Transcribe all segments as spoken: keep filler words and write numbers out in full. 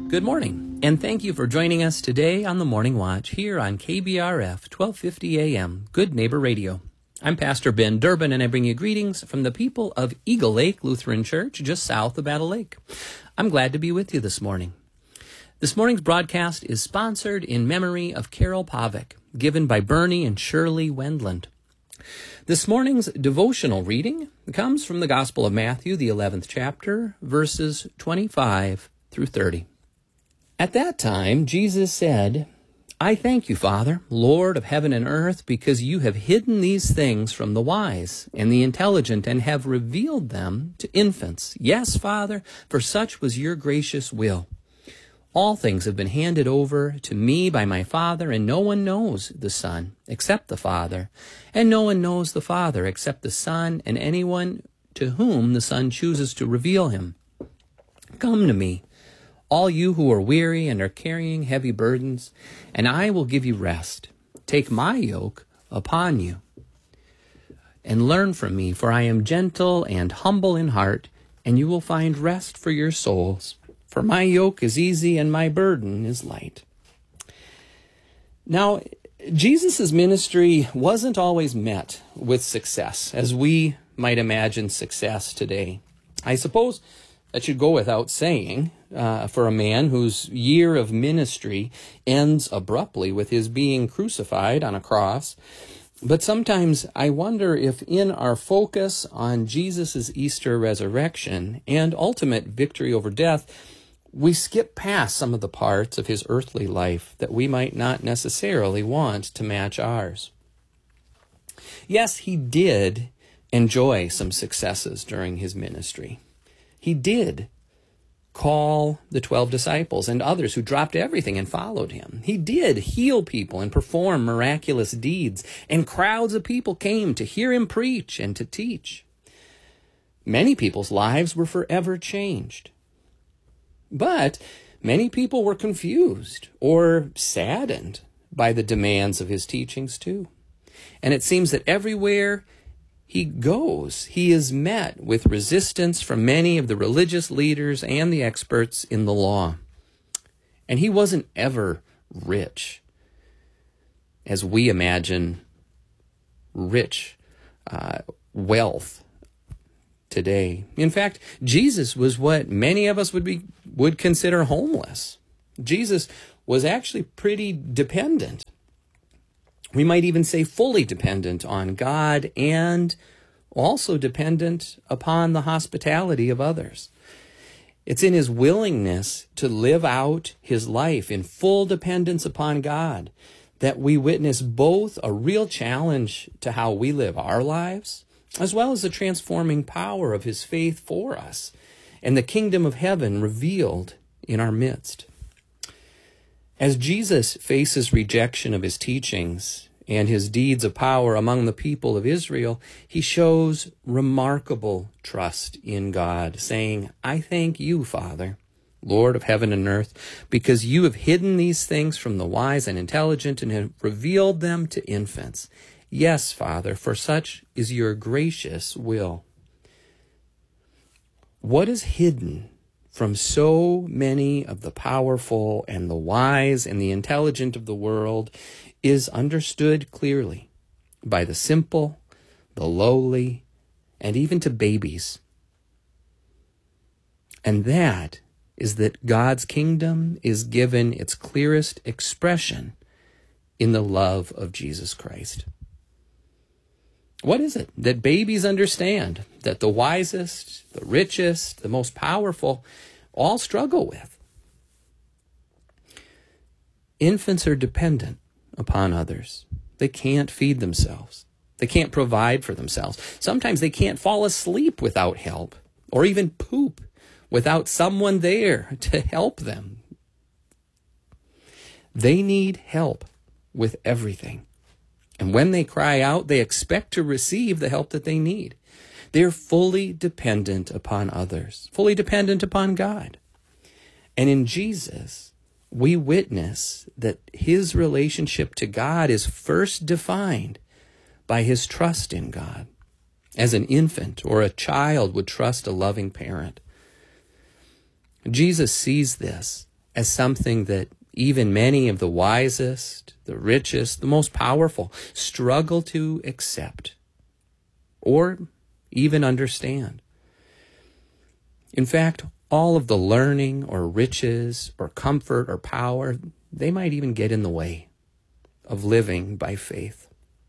Good morning, and thank you for joining us today on the Morning Watch here on K B R F twelve fifty A M, Good Neighbor Radio. I'm Pastor Ben Durbin, and I bring you greetings from the people of Eagle Lake Lutheran Church, just south of Battle Lake. I'm glad to be with you this morning. This morning's broadcast is sponsored in memory of Carol Pavick, given by Bernie and Shirley Wendland. This morning's devotional reading comes from the Gospel of Matthew, the eleventh chapter, verses twenty-five through thirty. At that time, Jesus said, I thank you, Father, Lord of heaven and earth, because you have hidden these things from the wise and the intelligent and have revealed them to infants. Yes, Father, for such was your gracious will. All things have been handed over to me by my Father, and no one knows the Son except the Father, and no one knows the Father except the Son and anyone to whom the Son chooses to reveal him. Come to me, all you who are weary and are carrying heavy burdens, and I will give you rest. Take my yoke upon you and learn from me, for I am gentle and humble in heart, and you will find rest for your souls. For my yoke is easy and my burden is light. Now, Jesus' ministry wasn't always met with success, as we might imagine success today. I suppose that should go without saying uh, for a man whose year of ministry ends abruptly with his being crucified on a cross. But sometimes I wonder if in our focus on Jesus' Easter resurrection and ultimate victory over death, we skip past some of the parts of his earthly life that we might not necessarily want to match ours. Yes, he did enjoy some successes during his ministry. He did call the twelve disciples and others who dropped everything and followed him. He did heal people and perform miraculous deeds, and crowds of people came to hear him preach and to teach. Many people's lives were forever changed. But many people were confused or saddened by the demands of his teachings too. And it seems that everywhere he goes, he is met with resistance from many of the religious leaders and the experts in the law. And he wasn't ever rich, as we imagine rich uh, wealth today. In fact, Jesus was what many of us would be would consider homeless. Jesus was actually pretty dependent. We might even say fully dependent on God and also dependent upon the hospitality of others. It's in his willingness to live out his life in full dependence upon God that we witness both a real challenge to how we live our lives, as well as the transforming power of his faith for us and the kingdom of heaven revealed in our midst. As Jesus faces rejection of his teachings and his deeds of power among the people of Israel, he shows remarkable trust in God, saying, I thank you, Father, Lord of heaven and earth, because you have hidden these things from the wise and intelligent and have revealed them to infants. Yes, Father, for such is your gracious will. What is hidden from so many of the powerful and the wise and the intelligent of the world is understood clearly by the simple, the lowly, and even to babies. And that is that God's kingdom is given its clearest expression in the love of Jesus Christ. What is it that babies understand that the wisest, the richest, the most powerful all struggle with? Infants are dependent upon others. They can't feed themselves. They can't provide for themselves. Sometimes they can't fall asleep without help, or even poop without someone there to help them. They need help with everything. And when they cry out, they expect to receive the help that they need. They're fully dependent upon others, fully dependent upon God. And in Jesus, we witness that his relationship to God is first defined by his trust in God, as an infant or a child would trust a loving parent. Jesus sees this as something that even many of the wisest, the richest, the most powerful struggle to accept or even understand. In fact, all of the learning or riches or comfort or power, they might even get in the way of living by faith.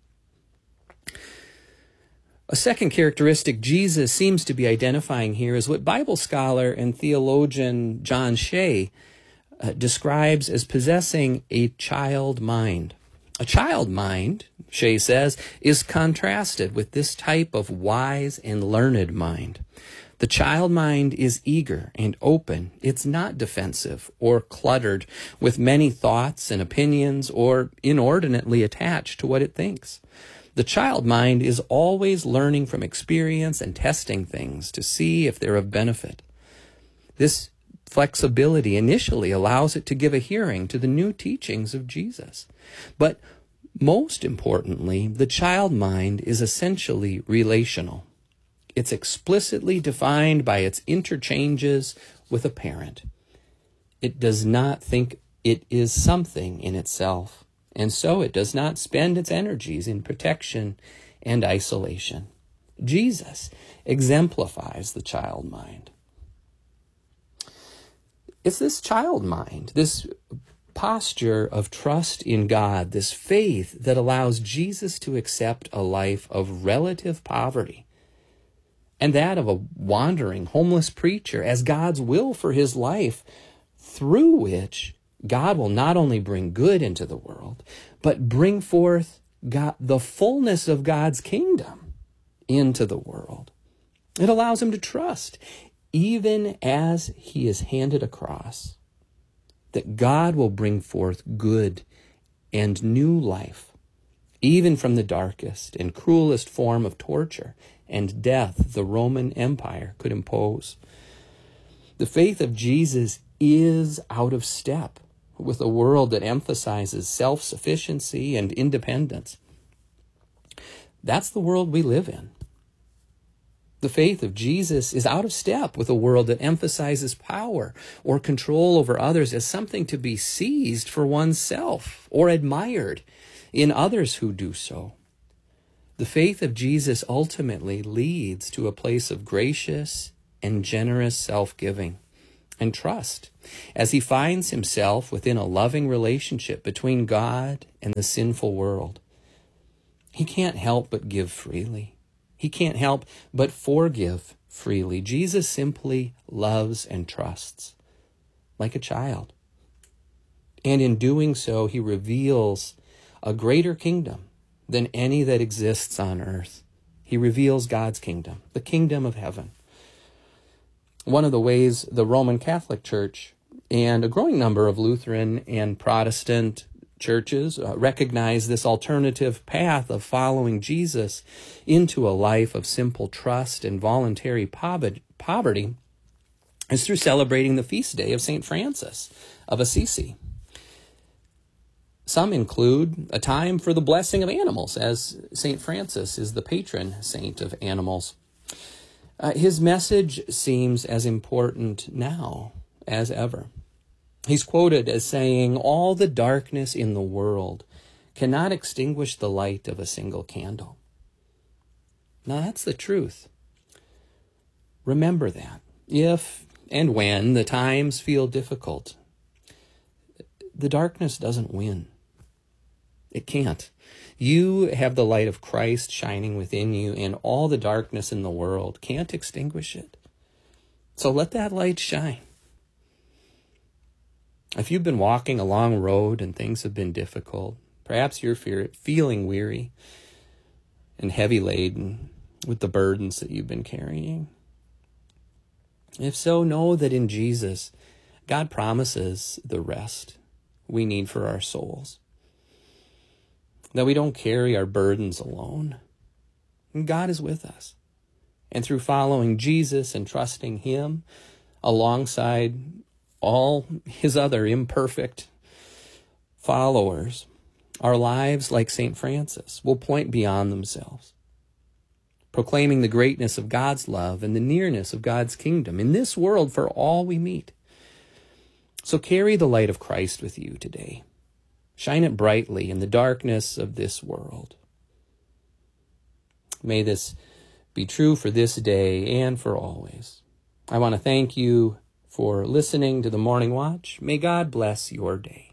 A second characteristic Jesus seems to be identifying here is what Bible scholar and theologian John Shea uh, describes as possessing a child mind. A child mind, Shea says, is contrasted with this type of wise and learned mind. The child mind is eager and open. It's not defensive or cluttered with many thoughts and opinions or inordinately attached to what it thinks. The child mind is always learning from experience and testing things to see if they're of benefit. This flexibility initially allows it to give a hearing to the new teachings of Jesus. But most importantly, the child mind is essentially relational. It's explicitly defined by its interchanges with a parent. It does not think it is something in itself, and so it does not spend its energies in protection and isolation. Jesus exemplifies the child mind. It's this child mind, this posture of trust in God, this faith that allows Jesus to accept a life of relative poverty and that of a wandering, homeless preacher as God's will for his life, through which God will not only bring good into the world, but bring forth God, the fullness of God's kingdom into the world. It allows him to trust, even as he is handed a cross, that God will bring forth good and new life, even from the darkest and cruelest form of torture and death the Roman Empire could impose. The faith of Jesus is out of step with a world that emphasizes self-sufficiency and independence. That's the world we live in. The faith of Jesus is out of step with a world that emphasizes power or control over others as something to be seized for oneself or admired in others who do so. The faith of Jesus ultimately leads to a place of gracious and generous self-giving and trust as he finds himself within a loving relationship between God and the sinful world. He can't help but give freely. He can't help but forgive freely. Jesus simply loves and trusts like a child. And in doing so, he reveals a greater kingdom than any that exists on earth. He reveals God's kingdom, the kingdom of heaven. One of the ways the Roman Catholic Church and a growing number of Lutheran and Protestant churches uh, recognize this alternative path of following Jesus into a life of simple trust and voluntary poverty is through celebrating the feast day of Saint Francis of Assisi. Some include a time for the blessing of animals, as Saint Francis is the patron saint of animals. Uh, his message seems as important now as ever. He's quoted as saying, "All the darkness in the world cannot extinguish the light of a single candle." Now that's the truth. Remember that. If and when the times feel difficult, the darkness doesn't win. It can't. You have the light of Christ shining within you, and all the darkness in the world can't extinguish it. So let that light shine. If you've been walking a long road and things have been difficult, perhaps you're feeling weary and heavy laden with the burdens that you've been carrying. If so, know that in Jesus, God promises the rest we need for our souls. That we don't carry our burdens alone. And God is with us. And through following Jesus and trusting him alongside all his other imperfect followers, our lives, like Saint Francis, will point beyond themselves, proclaiming the greatness of God's love and the nearness of God's kingdom in this world for all we meet. So carry the light of Christ with you today. Shine it brightly in the darkness of this world. May this be true for this day and for always. I want to thank you for listening to the Morning Watch. May God bless your day.